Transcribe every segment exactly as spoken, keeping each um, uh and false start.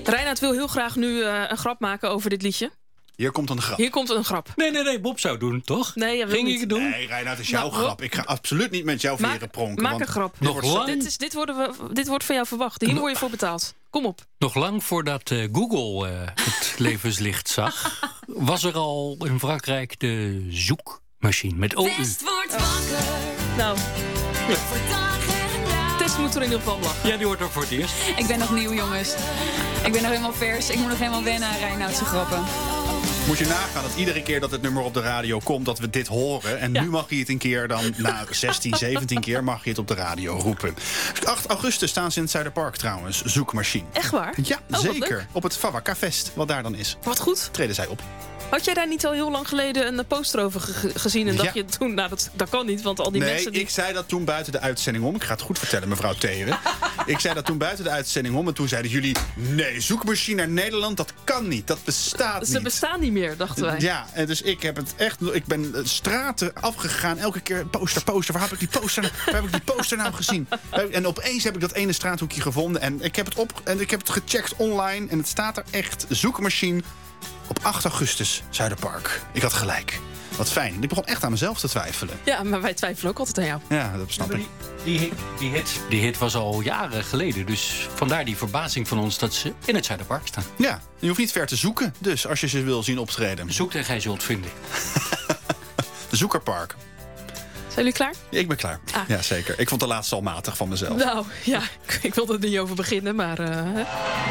Reinoud wil heel graag nu uh, een grap maken over dit liedje. Hier komt een grap. Hier komt een grap. Nee, nee, nee, Bob zou doen, toch? Nee, jij wil Ging niet. ik het doen? Nee, Reinoud, is jouw Nou, grap. Ik ga absoluut niet met jouw veren Maak, pronken. maak want een grap. Nog lang? Dit, is, dit, worden we, dit wordt van jou verwacht. Hier word je voor betaald. Kom op. Nog lang voordat uh, Google uh, het levenslicht zag, was er al in Frankrijk de zoekmachine met O U. West wordt wakker. Nou, Voor dag en nacht. Tess moet er in ieder geval om lachen. Ja, die hoort er voor het eerst. Ik ben nog nieuw, jongens. Ik ben nog helemaal vers. Ik moet nog helemaal wennen aan Reinoudse grappen. Moet je nagaan dat iedere keer dat het nummer op de radio komt, dat we dit horen. En Ja. nu mag je het een keer dan, na zestien, zeventien keer, mag je het op de radio roepen. acht augustus staan ze in het Zuiderpark trouwens, zoekmachine. Echt waar? Ja, Oh, wat zeker. leuk. Op het Favaka Fest, wat daar dan is. Wat goed. Treden zij op. Had jij daar niet al heel lang geleden een poster over ge- gezien? En dacht Ja. je toen, nou dat, dat kan niet, want al die nee, mensen die... ik zei dat toen buiten de uitzending om. Ik ga het goed vertellen, mevrouw Theren. Ik zei dat toen buiten de uitzending om. En toen zeiden jullie, nee, zoekmachine naar Nederland, dat kan niet. Dat bestaat Ze niet. bestaan niet meer, dachten wij. Ja, en dus ik heb het echt. Ik ben eh, straten afgegaan. Elke keer poster, poster. Waar heb ik die poster, waar heb ik die poster nou gezien? En opeens heb ik dat ene straathoekje gevonden. En ik heb het op en ik heb het gecheckt online. En het staat er echt. Zoekmachine op acht augustus, Zuiderpark. Ik had gelijk. Wat fijn. Ik begon echt aan mezelf te twijfelen. Ja, maar wij twijfelen ook altijd aan jou. Ja, dat snap ik. Die, die, hit, die, hit, die hit was al jaren geleden. Dus vandaar die verbazing van ons dat ze in het Zuiderpark staan. Ja, je hoeft niet ver te zoeken. Dus als je ze wil zien optreden. Zoek en gij zult vinden. De Zoekerpark. Zijn jullie klaar? Ik ben klaar. Ah. Ja, zeker. Ik vond de laatste al matig van mezelf. Nou, ja, ik, ik wilde er niet over beginnen, maar... Uh, hè.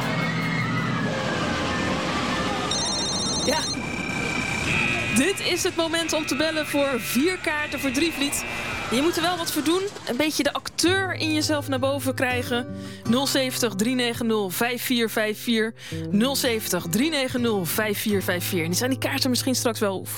Ja. Dit is het moment om te bellen voor vier kaarten voor Drievliet. Je moet er wel wat voor doen. Een beetje de acteur in jezelf naar boven krijgen. nul zeventig, driehonderdnegentig, vijftig vijfenvierzig. nul zeventig, driehonderdnegentig, vijftig vijfenveertig. En die zijn die kaarten misschien straks wel voor